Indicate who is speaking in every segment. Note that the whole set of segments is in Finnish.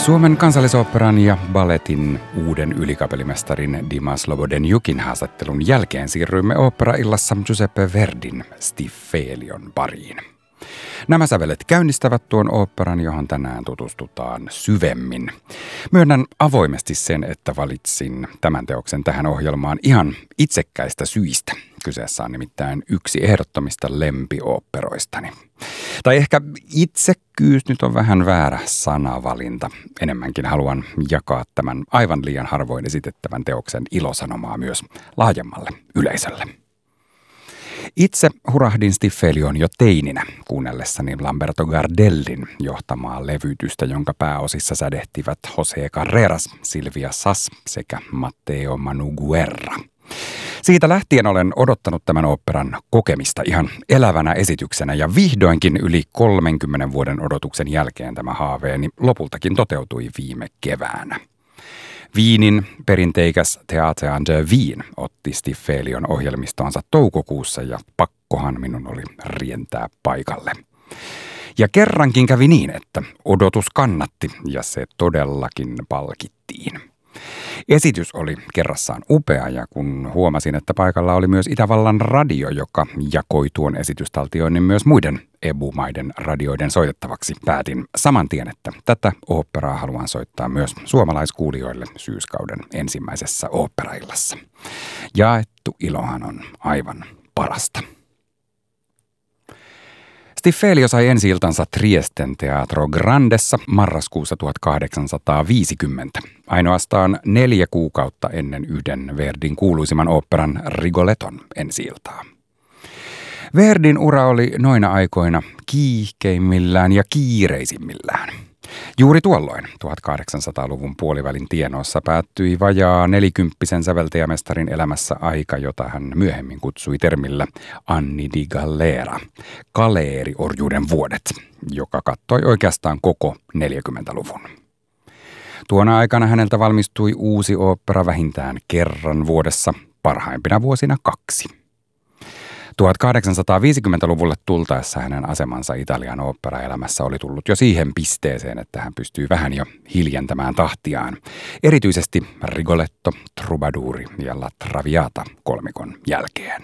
Speaker 1: Suomen Kansallisoopperan ja balletin uuden ylikapellimestarin Dima Slobodenjukin haastattelun jälkeen siirryimme oopperaillassa Giuseppe Verdin Stifelion pariin. Nämä sävelet käynnistävät tuon oopperan, johon tänään tutustutaan syvemmin. Myönnän avoimesti sen, että valitsin tämän teoksen tähän ohjelmaan ihan itsekkäistä syistä. Kyseessä on nimittäin yksi ehdottomista lempioopperoistani. Tai ehkä itsekkyys nyt on vähän väärä sanavalinta. Enemmänkin haluan jakaa tämän aivan liian harvoin esitettävän teoksen ilosanomaa myös laajemmalle yleisölle. Itse hurahdin Stifelion jo teininä kuunnellessani Lamberto Gardellin johtamaa levytystä, jonka pääosissa sädehtivät José Carreras, Silvia Sass sekä Matteo Manguerra. Siitä lähtien olen odottanut tämän oopperan kokemista ihan elävänä esityksenä ja vihdoinkin yli 30 vuoden odotuksen jälkeen tämä haaveeni lopultakin toteutui viime keväänä. Wienin perinteikäs Theater an der Wien otti Stifelion ohjelmistoonsa toukokuussa ja pakkohan minun oli rientää paikalle. Ja kerrankin kävi niin, että odotus kannatti ja se todellakin palkittiin. Esitys oli kerrassaan upea ja kun huomasin, että paikalla oli myös Itävallan radio, joka jakoi tuon esitystaltioinnin myös muiden EBU-maiden radioiden soitettavaksi, päätin saman tien, että tätä oopperaa haluan soittaa myös suomalaiskuulijoille syyskauden ensimmäisessä oopperaillassa. Jaettu ilohan on aivan parasta. Stifelio sai ensi-iltansa Triesten Teatro Grandessa marraskuussa 1850, ainoastaan 4 kuukautta ennen yhden Verdin kuuluisimman oopperan Rigoletton ensi-iltaa. Verdin ura oli noina aikoina kiihkeimmillään ja kiireisimmillään. Juuri tuolloin 1800-luvun puolivälin tienoissa päättyi vajaa 40-sen säveltäjämestarin elämässä aika, jota hän myöhemmin kutsui termillä Anni di Galera, kaleeriorjuuden vuodet, joka kattoi oikeastaan koko 40-luvun. Tuona aikana häneltä valmistui uusi ooppera vähintään kerran vuodessa, parhaimpina vuosina 2. 1850-luvulle tultaessa hänen asemansa Italian oopperaelämässä oli tullut jo siihen pisteeseen, että hän pystyi vähän jo hiljentämään tahtiaan. Erityisesti Rigoletto, Troubadour ja La Traviata kolmikon jälkeen.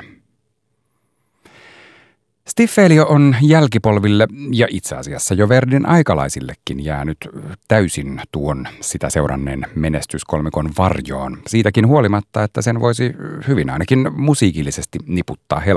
Speaker 1: Stifelio on jälkipolville ja itse asiassa jo Verdin aikalaisillekin jäänyt täysin tuon sitä seuranneen menestyskolmikon varjoon. Siitäkin huolimatta, että sen voisi hyvin ainakin musiikillisesti niputtaa helposti